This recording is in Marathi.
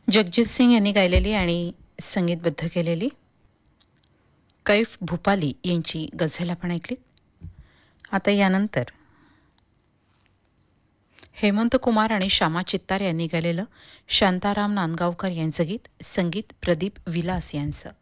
जगजीत सिंग यांनी गायलेली आणि संगीतबद्ध केलेली कैफ भूपाली यांची गझल आपण ऐकलीत. आता यानंतर हेमंत कुमार आणि श्यामा चित्तार यांनी गायलेलं शांताराम नांदगावकर यांचं गीत, संगीत प्रदीप विलास यांचं.